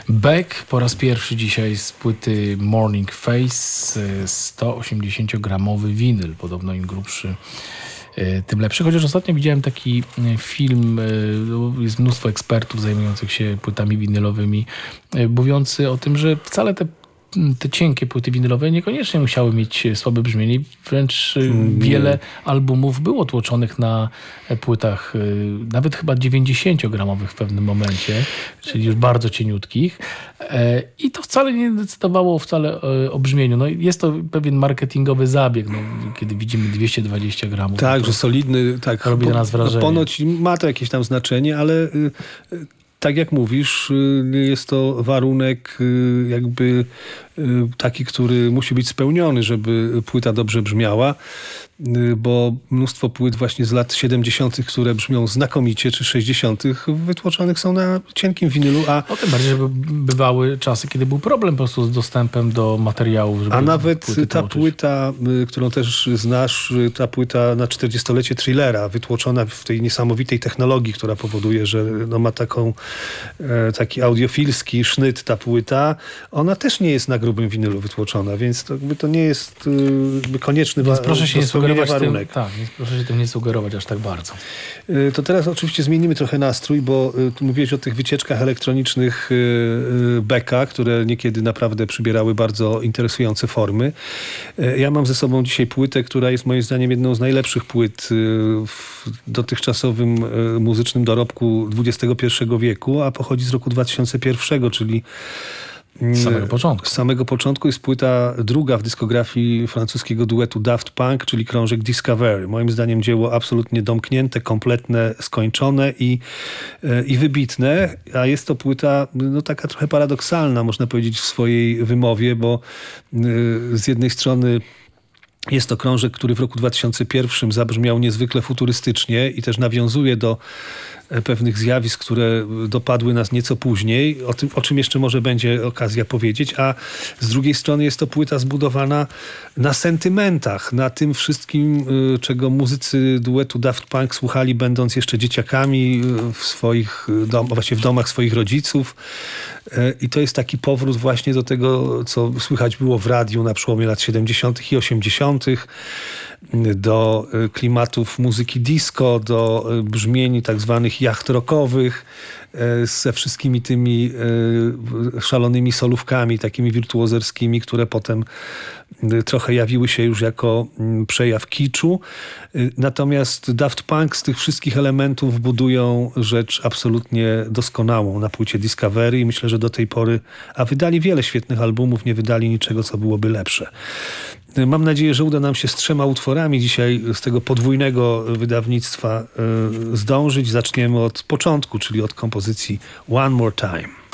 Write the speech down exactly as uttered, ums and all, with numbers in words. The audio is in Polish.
Beck po raz pierwszy dzisiaj z płyty Morning Face, sto osiemdziesięciogramowy winyl, podobno im grubszy, tym lepszy. Chociaż ostatnio widziałem taki film, jest mnóstwo ekspertów zajmujących się płytami winylowymi, mówiący o tym, że wcale te te cienkie płyty winylowe niekoniecznie musiały mieć słabe brzmienie. Wręcz mm. wiele albumów było tłoczonych na płytach nawet chyba dziewięćdziesięciogramowych w pewnym momencie, czyli już bardzo cieniutkich. I to wcale nie decydowało wcale o brzmieniu. No, jest to pewien marketingowy zabieg, no, kiedy widzimy dwieście dwadzieścia gramów. Tak, że solidny, tak, robi na nas wrażenie. No, ponoć ma to jakieś tam znaczenie, ale tak jak mówisz, jest to warunek jakby taki, który musi być spełniony, żeby płyta dobrze brzmiała, bo mnóstwo płyt właśnie z lat siedemdziesiątych, które brzmią znakomicie, czy sześćdziesiątych, wytłoczonych są na cienkim winylu. A no tym bardziej, że bywały czasy, kiedy był problem po prostu z dostępem do materiałów. Żeby a nawet ta tłoczyć. Płyta, którą też znasz, ta płyta na czterdziestolecie Thrillera, wytłoczona w tej niesamowitej technologii, która powoduje, że no ma taką, taki audiofilski sznyt ta płyta, ona też nie jest na grubym winylu wytłoczona, więc to, jakby to nie jest jakby konieczny więc proszę się nie sugerować warunek. Tym, tak, więc proszę się tym nie sugerować aż tak bardzo. To teraz oczywiście zmienimy trochę nastrój, bo tu mówiłeś o tych wycieczkach elektronicznych Becka, które niekiedy naprawdę przybierały bardzo interesujące formy. Ja mam ze sobą dzisiaj płytę, która jest moim zdaniem jedną z najlepszych płyt w dotychczasowym muzycznym dorobku dwudziestego pierwszego wieku, a pochodzi z roku dwa tysiące pierwszego, czyli Z samego początku. Z samego początku jest płyta druga w dyskografii francuskiego duetu Daft Punk, czyli krążek Discovery. Moim zdaniem dzieło absolutnie domknięte, kompletne, skończone i, i wybitne, a jest to płyta no, taka trochę paradoksalna, można powiedzieć, w swojej wymowie, bo z jednej strony jest to krążek, który w roku dwa tysiące pierwszym zabrzmiał niezwykle futurystycznie i też nawiązuje do pewnych zjawisk, które dopadły nas nieco później, o tym, o czym jeszcze może będzie okazja powiedzieć, a z drugiej strony jest to płyta zbudowana na sentymentach, na tym wszystkim, czego muzycy duetu Daft Punk słuchali, będąc jeszcze dzieciakami w swoich dom, właśnie w domach swoich rodziców. I to jest taki powrót właśnie do tego, co słychać było w radiu na przełomie lat siedemdziesiątych i osiemdziesiątych, do klimatów muzyki disco, do brzmień tak zwanych jacht rockowych, ze wszystkimi tymi szalonymi solówkami, takimi wirtuozerskimi, które potem trochę jawiły się już jako przejaw kiczu. Natomiast Daft Punk z tych wszystkich elementów budują rzecz absolutnie doskonałą na płycie Discovery i myślę, że do tej pory, a wydali wiele świetnych albumów, nie wydali niczego, co byłoby lepsze. Mam nadzieję, że uda nam się z trzema utworami dzisiaj z tego podwójnego wydawnictwa zdążyć. Zaczniemy od początku, czyli od kompozycji One More Time.